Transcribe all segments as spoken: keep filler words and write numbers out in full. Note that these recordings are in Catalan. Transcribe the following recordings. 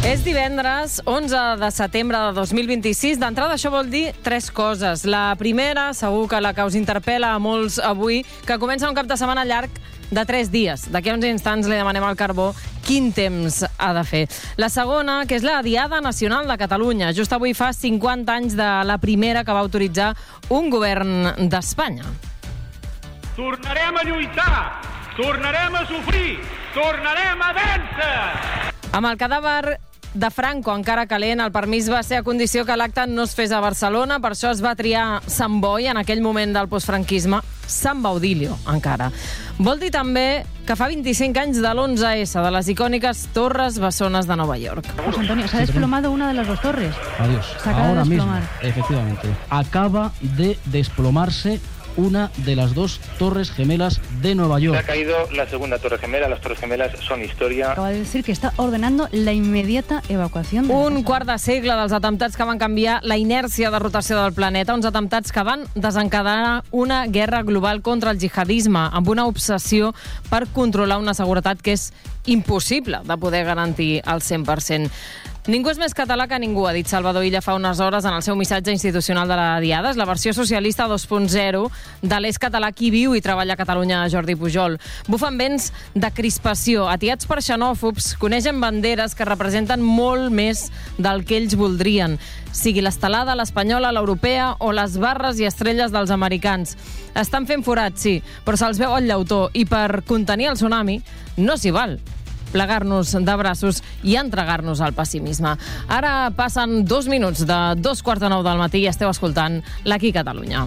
És divendres, onze de setembre de dos mil vint-i-sis. D'entrada, això vol dir tres coses. La primera, segur que la que us interpel·la a molts avui, que comença un cap de setmana llarg de tres dies. D'aquí a uns instants li demanem al Carbó quin temps ha de fer. La segona, que és la Diada Nacional de Catalunya. Just avui fa cinquanta anys de la primera que va autoritzar un govern d'Espanya. Tornarem a lluitar, tornarem a sofrir, tornarem a vèncer! Amb el cadàver de Franco encara calent, el permís va ser a condició que l'acte no es fes a Barcelona, per això es va triar Sant Boi en aquell moment del postfranquisme, Sant Baudilio, encara. Vol dir també que fa vint-i-cinc anys de l'onze esse, de les icòniques Torres Bessones de Nova York. José Antonio, se ha desplomado una de las dos torres. Adiós. Se acaba Ahora de mismo, desplomar. efectivamente. Acaba de desplomarse una de las dos torres gemelas de Nueva York. Se ha caído la segunda torre gemela. Las torres gemelas son historia. Acaba de decir que está ordenando la inmediata evacuación de la Un casa. quart de segle dels atemptats que van canviar la inèrcia de rotació del planeta, uns atemptats que van desencadenar una guerra global contra el jihadisme, amb una obsessió per controlar una seguretat que és impossible de poder garantir al cent per cent. Ningú és més català que ningú, ha dit Salvador Illa fa unes hores en el seu missatge institucional de la Diada. És la versió socialista dos punt zero de l'és català qui viu i treballa a Catalunya, Jordi Pujol. Bufen vents de crispació, atiats per xenòfobs, coneixen banderes que representen molt més del que ells voldrien, sigui l'estelada, l'espanyola, l'europea o les barres i estrelles dels americans. Estan fent forats, sí, però se'ls veu el llautó i per contenir el tsunami no s'hi val plegar-nos de braços i entregar-nos al pessimisme. Ara passen dos minuts de dos quarts de nou del matí i esteu escoltant l'Aquí Catalunya.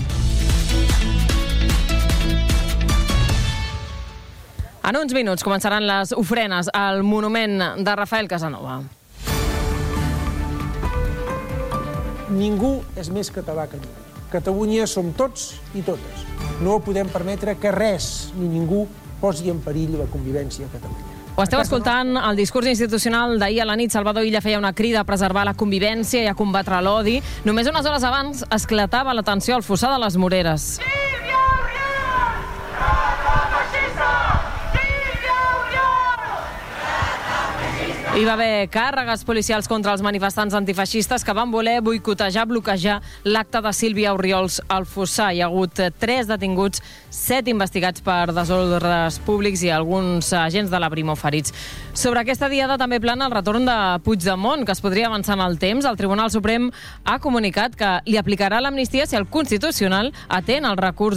En uns minuts començaran les ofrenes al monument de Rafael Casanova. Ningú és més català que ningú. Catalunya som tots i totes. No podem permetre que res ni ningú posi en perill la convivència a Catalunya. Ho esteu escoltant, el discurs institucional d'ahir a la nit. Salvador Illa feia una crida a preservar la convivència i a combatre l'odi. Només unes hores abans esclatava la tensió al fossar de les Moreres. Hi va haver càrregues policials contra els manifestants antifeixistes que van voler boicotejar, bloquejar l'acte de Sílvia Orriols al Fossar. Hi ha hagut tres detinguts, set investigats per desordres públics i alguns agents de la Brimo ferits. Sobre aquesta diada també plana el retorn de Puigdemont, que es podria avançar en el temps. El Tribunal Suprem ha comunicat que li aplicarà l'amnistia si el Constitucional atén el recurs